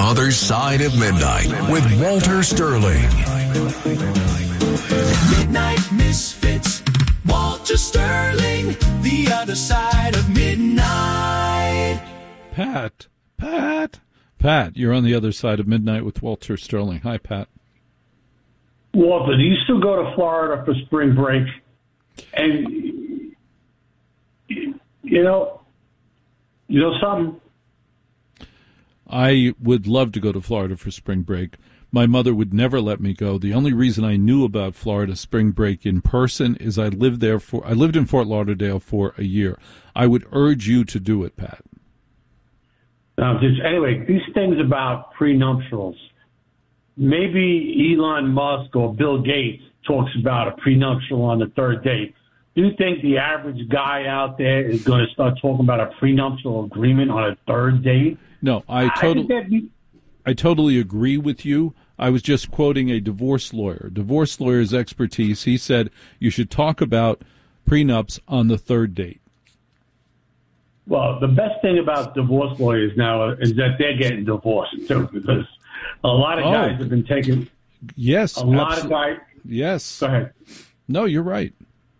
Other Side of Midnight with Walter Sterling. Midnight Misfits, Walter Sterling, The Other Side of Midnight. Pat, you're on The Other Side of Midnight with Walter Sterling. Hi, Pat. Walter, do you still go to Florida for spring break? And, you know something? I would love to go to Florida for spring break. My mother would never let me go. The only reason I knew about Florida spring break in person is I lived in Fort Lauderdale for a year. I would urge you to do it, Pat. Anyway, these things about prenuptials. Maybe Elon Musk or Bill Gates talks about a prenuptial on the third date. Do you think the average guy out there is going to start talking about a prenuptial agreement on a third date? No, I totally agree with you. I was just quoting a divorce lawyer. Divorce lawyer's expertise. He said you should talk about prenups on the third date. Well, the best thing about divorce lawyers now is that they're getting divorced too, because a lot of guys have been taking. Yes, lot of guys. Yes. Go ahead. No, you're right.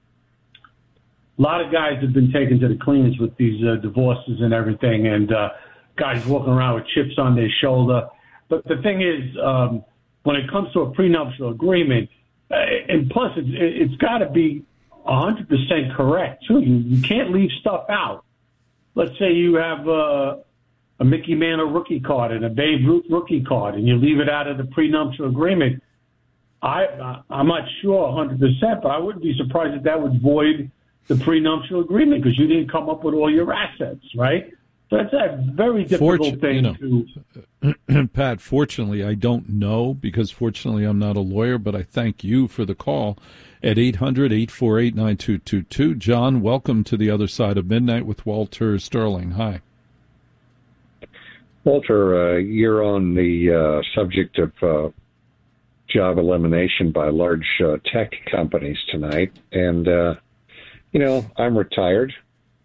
A lot of guys have been taken to the cleaners with these divorces and everything, and guys walking around with chips on their shoulder. But the thing is, when it comes to a prenuptial agreement, and plus it's got to be 100% correct too. You can't leave stuff out. Let's say you have a Mickey Mantle rookie card and a Babe Ruth rookie card, and you leave it out of the prenuptial agreement. I'm not sure 100%, but I wouldn't be surprised if that would void the prenuptial agreement because you didn't come up with all your assets, right? So that's a very difficult thing to... Pat, fortunately, I don't know because fortunately I'm not a lawyer, but I thank you for the call at 800-848-9222. John, welcome to The Other Side of Midnight with Walter Sterling. Hi. Walter, you're on the subject of job elimination by large tech companies tonight. And, I'm retired.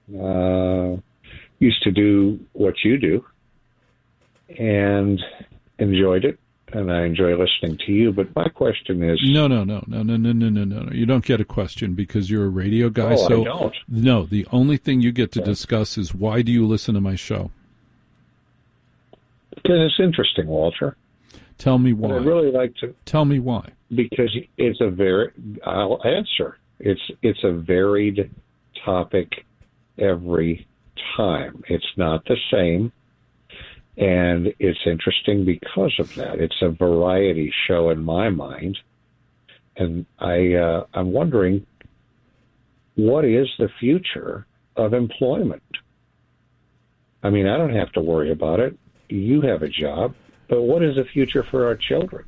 Used to do what you do and enjoyed it. And I enjoy listening to you. But my question is... No. You don't get a question because you're a radio guy. I don't. No, the only thing you get to discuss is why do you listen to my show? Because it's interesting, Walter. Tell me why. I'd really like to. Tell me why. Because I'll answer. It's a varied topic every time. It's not the same. And it's interesting because of that. It's a variety show in my mind. And I'm wondering, what is the future of employment? I mean, I don't have to worry about it. You have a job. But what is the future for our children?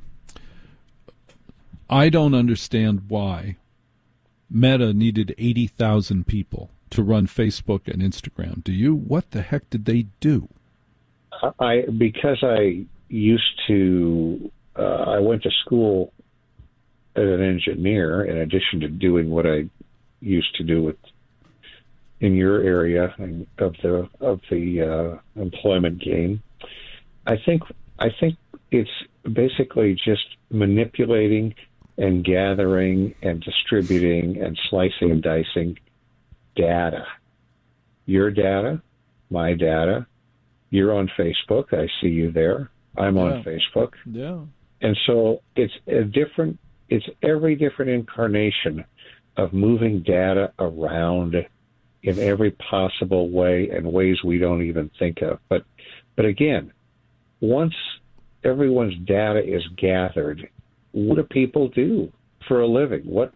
I don't understand why Meta needed 80,000 people to run Facebook and Instagram. Do you? What the heck did they do? Because I used to, I went to school as an engineer in addition to doing what I used to do in your area of the employment game. I think it's basically just manipulating and gathering and distributing and slicing and dicing data. Your data, my data. You're on Facebook. I see you there. I'm on Facebook. Yeah. And so it's every different incarnation of moving data around in every possible way and ways we don't even think of. But again, once everyone's data is gathered, what do people do for a living? What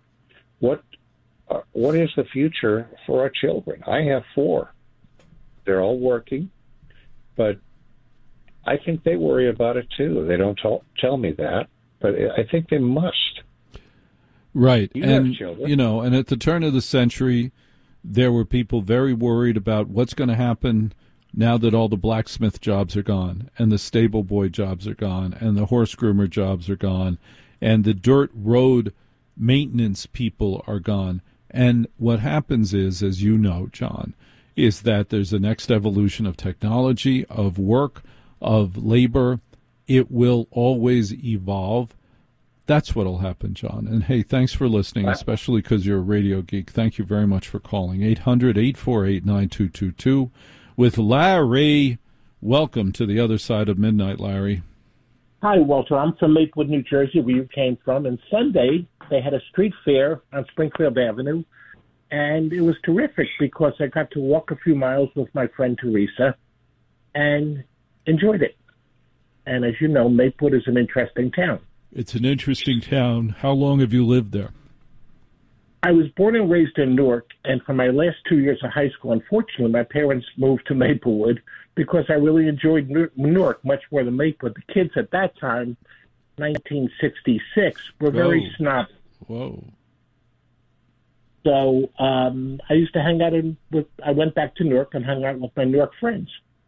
is the future for our children? I have 4. They're all working, but I think they worry about it too. They don't tell me that, but I think they must. Right. You have children. And at the turn of the century, there were people very worried about what's going to happen now that all the blacksmith jobs are gone and the stable boy jobs are gone and the horse groomer jobs are gone and the dirt road maintenance people are gone. And what happens is, as you know, John, is that there's a next evolution of technology, of work, of labor, it will always evolve. That's what'll happen, John. And hey, thanks for listening, especially because you're a radio geek. Thank you very much for calling. 800-848-9222 with Larry. Welcome to the other side of midnight, Larry. Hi, Walter. I'm from Maplewood, New Jersey, where you came from. And Sunday, they had a street fair on Springfield Avenue. And it was terrific because I got to walk a few miles with my friend Teresa and enjoyed it. And as you know, Maplewood is an interesting town. It's an interesting town. How long have you lived there? I was born and raised in Newark, and for my last 2 years of high school, unfortunately, my parents moved to Maplewood because I really enjoyed Newark much more than Maplewood. The kids at that time, 1966, were very snobby. Whoa. So I used to hang out I went back to Newark and hung out with my Newark friends.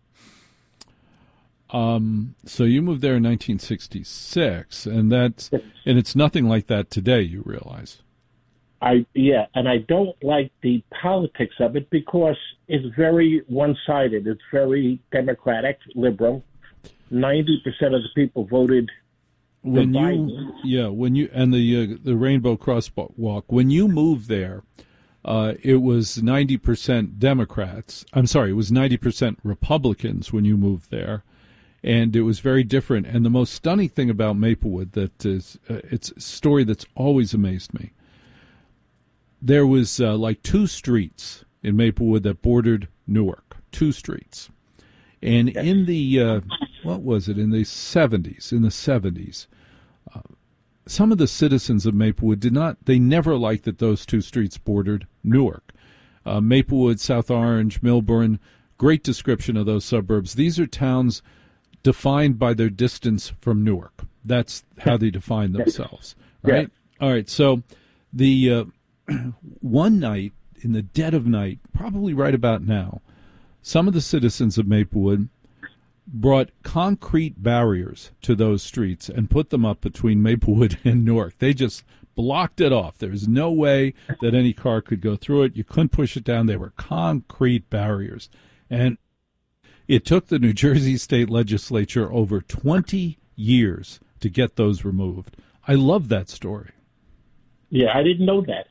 So you moved there in 1966, and it's nothing like that today, you realize. And I don't like the politics of it because it's very one-sided. It's very Democratic, liberal. 90% of the people voted for Biden. The Rainbow Crosswalk. When you moved there, it was 90% Democrats. I'm sorry, it was 90% Republicans when you moved there. And it was very different. And the most stunning thing about Maplewood it's a story that's always amazed me. There was like two streets in Maplewood that bordered Newark, two streets. And in the, in the 70s, some of the citizens of Maplewood they never liked that those two streets bordered Newark. Maplewood, South Orange, Millburn, great description of those suburbs. These are towns defined by their distance from Newark. That's how they define themselves, right? Yeah. All right, so the one night, in the dead of night, probably right about now, some of the citizens of Maplewood brought concrete barriers to those streets and put them up between Maplewood and Newark. They just blocked it off. There's no way that any car could go through it. You couldn't push it down. They were concrete barriers. And it took the New Jersey State Legislature over 20 years to get those removed. I love that story. Yeah, I didn't know that.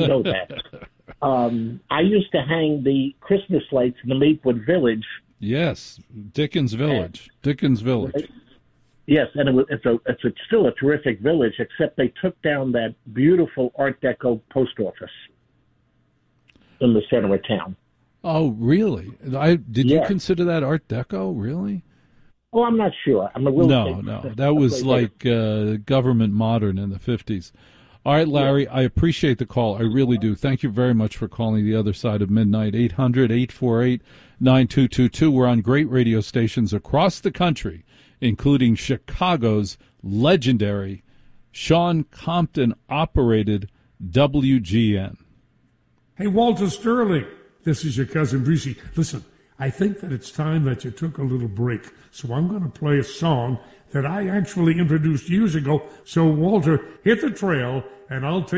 I used to hang the Christmas lights in the Maplewood Village. Yes, Dickens Village. Yes, and it's still a terrific village, except they took down that beautiful Art Deco post office in the center of town. Oh, really? Did you consider that Art Deco, really? Oh, I'm not sure. No. That was like government modern in the 50s. All right, Larry, I appreciate the call. I really do. Thank you very much for calling the other side of midnight. 800-848-9222. We're on great radio stations across the country, including Chicago's legendary Sean Compton-operated WGN. Hey, Walter Sterling. This is your cousin Brucey. Listen, I think that it's time that you took a little break. So I'm going to play a song that I actually introduced years ago. So, Walter, hit the trail, and I'll take